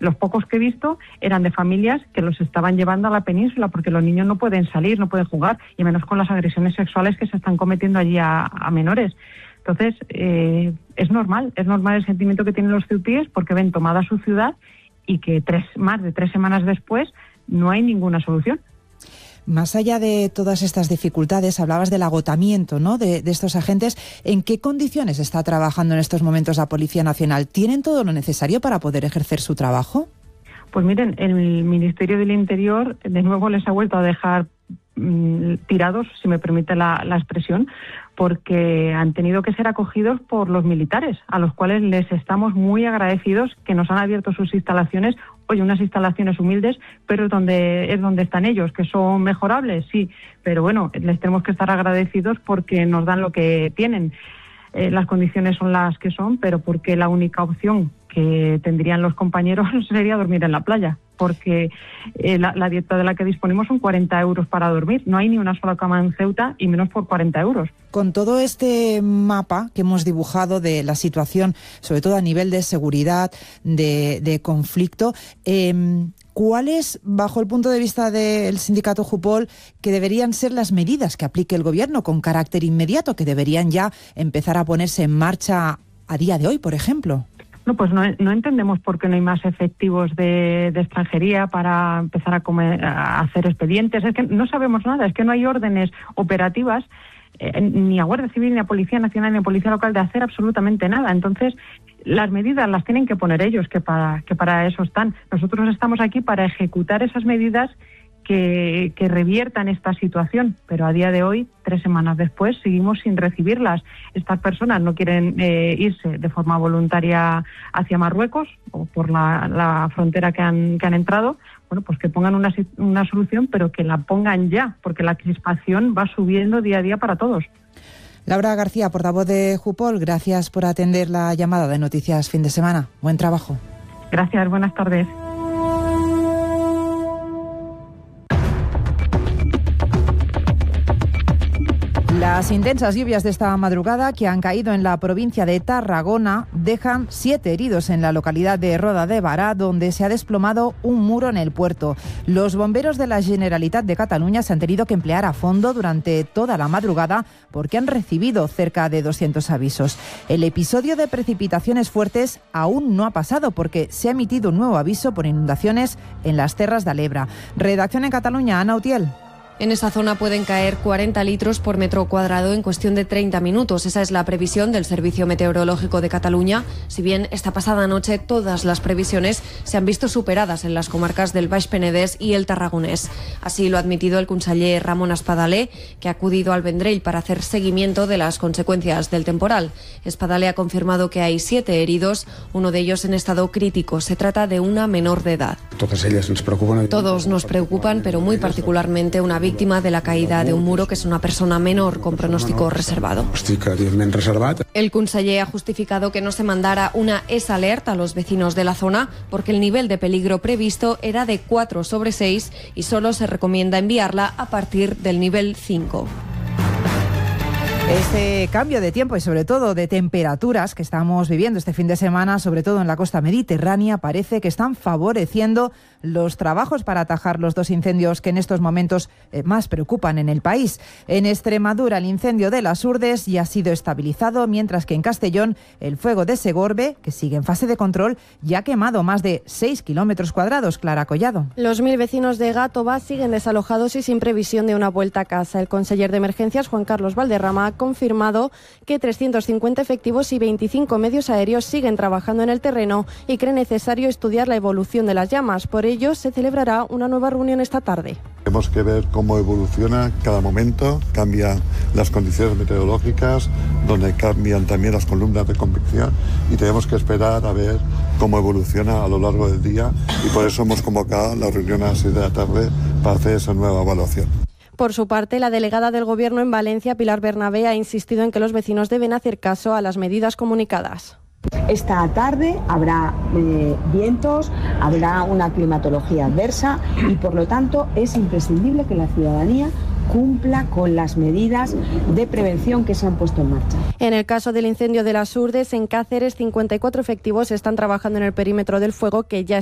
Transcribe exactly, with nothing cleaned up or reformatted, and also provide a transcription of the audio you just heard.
los pocos que he visto eran de familias que los estaban llevando a la península porque los niños no pueden salir, no pueden jugar, y menos con las agresiones sexuales que se están cometiendo allí a, a menores. Entonces, eh, es normal, es normal el sentimiento que tienen los ceutíes porque ven tomada su ciudad y que tres, más de tres semanas después no hay ninguna solución. Más allá de todas estas dificultades, hablabas del agotamiento, ¿no?, de, de estos agentes. ¿En qué condiciones está trabajando en estos momentos la Policía Nacional? ¿Tienen todo lo necesario para poder ejercer su trabajo? Pues miren, el Ministerio del Interior de nuevo les ha vuelto a dejar mmm, tirados, si me permite la, la expresión, porque han tenido que ser acogidos por los militares, a los cuales les estamos muy agradecidos que nos han abierto sus instalaciones. Oye, unas instalaciones humildes, pero es donde, es donde están ellos, que son mejorables, sí, pero bueno, les tenemos que estar agradecidos porque nos dan lo que tienen. Eh, las condiciones son las que son, pero porque la única opción que tendrían los compañeros sería dormir en la playa, porque eh, la, la dieta de la que disponemos son cuarenta euros para dormir. No hay ni una sola cama en Ceuta y menos por cuarenta euros. Con todo este mapa que hemos dibujado de la situación, sobre todo a nivel de seguridad, de, de conflicto, eh, ¿cuáles, bajo el punto de vista del sindicato Jupol, que deberían ser las medidas que aplique el gobierno con carácter inmediato, que deberían ya empezar a ponerse en marcha a día de hoy, por ejemplo? No, pues no, no entendemos por qué no hay más efectivos de, de extranjería para empezar a, comer, a hacer expedientes. Es que no sabemos nada, es que no hay órdenes operativas, eh, ni a Guardia Civil, ni a Policía Nacional, ni a Policía Local de hacer absolutamente nada. Entonces, las medidas las tienen que poner ellos, que para, que para eso están. Nosotros estamos aquí para ejecutar esas medidas que, que reviertan esta situación, pero a día de hoy, tres semanas después, seguimos sin recibirlas. Estas personas no quieren eh, irse de forma voluntaria hacia Marruecos o por la, la frontera que han, que han entrado. Bueno, pues que pongan una, una solución, pero que la pongan ya, porque la crispación va subiendo día a día para todos. Laura García, portavoz de Jupol, gracias por atender la llamada de Noticias Fin de Semana. Buen trabajo. Gracias, buenas tardes. Las intensas lluvias de esta madrugada que han caído en la provincia de Tarragona dejan siete heridos en la localidad de Roda de Bará, donde se ha desplomado un muro en el puerto. Los bomberos de la Generalitat de Cataluña se han tenido que emplear a fondo durante toda la madrugada porque han recibido cerca de doscientos avisos. El episodio de precipitaciones fuertes aún no ha pasado porque se ha emitido un nuevo aviso por inundaciones en las Terras de l'Ebre. Redacción en Cataluña, Ana Utiel. En esa zona pueden caer cuarenta litros por metro cuadrado en cuestión de treinta minutos. Esa es la previsión del Servicio Meteorológico de Cataluña. Si bien esta pasada noche todas las previsiones se han visto superadas en las comarcas del Baix Penedès y el Tarragonés. Así lo ha admitido el conseller Ramon Espadaler, que ha acudido al Vendrell para hacer seguimiento de las consecuencias del temporal. Espadaler ha confirmado que hay siete heridos, uno de ellos en estado crítico. Se trata de una menor de edad. Todas ellas nos preocupan. Todos nos preocupan, pero muy particularmente una víctima de la caída de un muro, que es una persona menor con pronóstico reservado. El conseller ha justificado que no se mandara una S alert a los vecinos de la zona porque el nivel de peligro previsto era de cuatro sobre seis y solo se recomienda enviarla a partir del nivel cinco. Este cambio de tiempo y sobre todo de temperaturas que estamos viviendo este fin de semana, sobre todo en la costa mediterránea, parece que están favoreciendo los trabajos para atajar los dos incendios que en estos momentos eh, más preocupan en el país. En Extremadura, el incendio de las Urdes ya ha sido estabilizado, mientras que en Castellón el fuego de Segorbe, que sigue en fase de control, ya ha quemado más de seis kilómetros cuadrados. Clara Collado. Los mil vecinos de Gàtova siguen desalojados y sin previsión de una vuelta a casa. El conseller de Emergencias, Juan Carlos Valderrama, ha confirmado que trescientos cincuenta efectivos y veinticinco medios aéreos siguen trabajando en el terreno y cree necesario estudiar la evolución de las llamas. Por ello, se celebrará una nueva reunión esta tarde. Tenemos que ver cómo evoluciona cada momento, cambian las condiciones meteorológicas, donde cambian también las columnas de convección, y tenemos que esperar a ver cómo evoluciona a lo largo del día, y por eso hemos convocado la reunión a las seis de la tarde para hacer esa nueva evaluación. Por su parte, la delegada del Gobierno en Valencia, Pilar Bernabé, ha insistido en que los vecinos deben hacer caso a las medidas comunicadas. Esta tarde habrá eh, vientos, habrá una climatología adversa y por lo tanto es imprescindible que la ciudadanía cumpla con las medidas de prevención que se han puesto en marcha. En el caso del incendio de las Urdes, en Cáceres, cincuenta y cuatro efectivos están trabajando en el perímetro del fuego, que ya